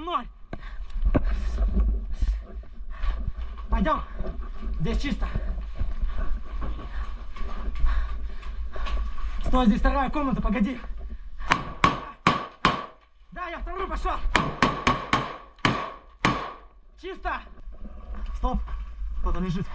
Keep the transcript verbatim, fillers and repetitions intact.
мной. Пойдем. Здесь чисто. Стой, здесь вторая комната, погоди. Да, я вторую пошел. Чисто. Стоп. Кто-то лежит.